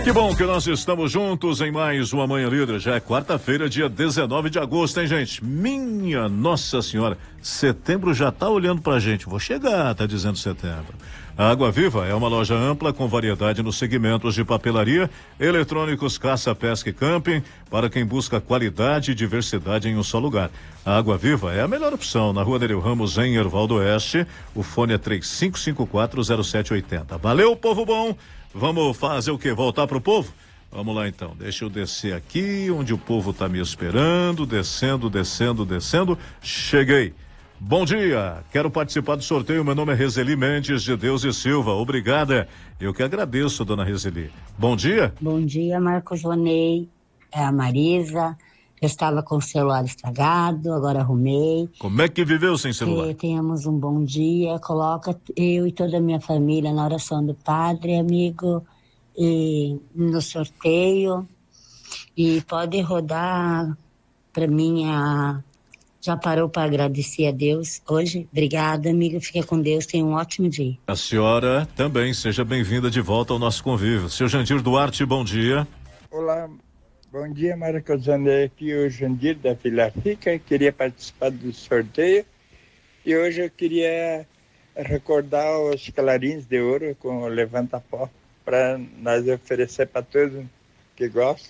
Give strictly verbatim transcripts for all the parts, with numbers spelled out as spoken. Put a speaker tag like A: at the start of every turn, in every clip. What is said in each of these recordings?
A: Que bom que nós estamos juntos em mais uma Manhã Líder. Já é quarta-feira, dia dezenove de agosto, hein, gente? Minha Nossa Senhora, setembro já tá olhando pra gente. Vou chegar, tá dizendo setembro. A Água Viva é uma loja ampla com variedade nos segmentos de papelaria, eletrônicos, caça, pesca e camping, para quem busca qualidade e diversidade em um só lugar. A Água Viva é a melhor opção na Rua Nereu Ramos, em Herval do Oeste. O fone é três cinco cinco quatro zero sete oito zero. Valeu, povo bom! Vamos fazer o quê? Voltar pro povo? Vamos lá então, deixa eu descer aqui onde o povo tá me esperando, descendo, descendo, descendo. Cheguei. Bom dia, quero participar do sorteio. Meu nome é Rezeli Mendes de Deus e Silva. Obrigada. Eu que agradeço, dona Rezeli. Bom dia.
B: Bom dia, Marcos Vonei. É a Marisa. Eu estava com o celular estragado, agora arrumei.
A: Como é que viveu sem celular?
B: Que tenhamos um bom dia. Coloca eu e toda a minha família na oração do Padre, amigo, e no sorteio. E pode rodar para mim a... Já parou para agradecer a Deus hoje? Obrigada, amiga. Fica com Deus. Tenha um ótimo dia.
A: A senhora também seja bem-vinda de volta ao nosso convívio. Seu Jandir Duarte, bom dia.
C: Olá, bom dia, Marcos Vonei. Aqui o Jandir da Vila Rica. Queria participar do sorteio. E hoje eu queria recordar os clarins de ouro com o Levanta-Pó para nós oferecer para todos que gostam.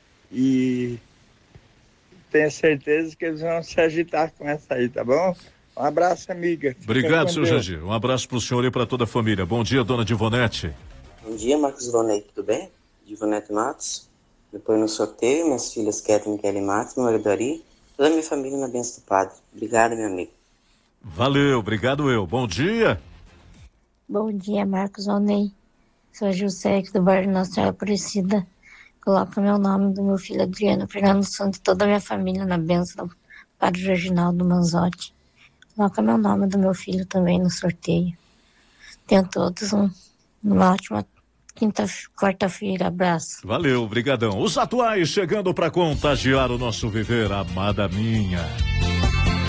C: E tenho certeza que eles vão se agitar com essa aí, tá bom? Um abraço, amiga. Fica
A: Obrigado, seu
C: Deus.
A: Jandir. Um abraço pro senhor e para toda a família. Bom dia, dona Divonete.
D: Bom dia, Marcos Vonei, tudo bem? Divonete Matos. Depois no sorteio, minhas filhas Kathleen Kelly Matos, meu marido Ari, toda a minha família na bênção do Padre. Obrigado, meu amigo.
A: Valeu, obrigado eu. Bom dia.
E: Bom dia, Marcos Vonei. Sou a José, aqui do bairro Nossa Senhora Aparecida. Coloca meu nome do meu filho Adriano Fernando Santos e toda a minha família na bênção do Padre Reginaldo Manzotti. Coloca meu nome do meu filho também no sorteio. Tenham todos um, uma ótima quinta, quarta-feira. Abraço.
A: Valeu, brigadão. Os atuais chegando para contagiar o nosso viver, amada minha.